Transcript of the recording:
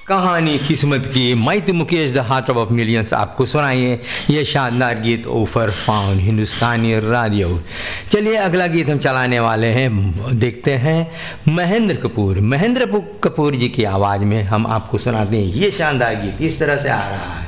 कहानी किस्मत की might Mukesh the heart of millions आपको सुनाइए ये शानदार गीत ओफर फाउंड हिंदुस्तानी रेडियो। चलिए अगला गीत हम चलाने वाले हैं, देखते हैं महेंद्र कपूर जी की आवाज़ में हम आपको सुनाते हैं ये शानदार गीत। इस तरह से आ रहा है।